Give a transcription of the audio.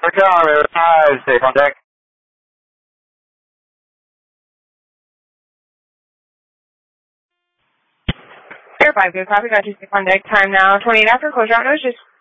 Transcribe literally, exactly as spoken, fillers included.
Recon, Air five, safe on deck. Air five, good copy, got you safe on deck. Time now, twenty-eight after, close your out nose, just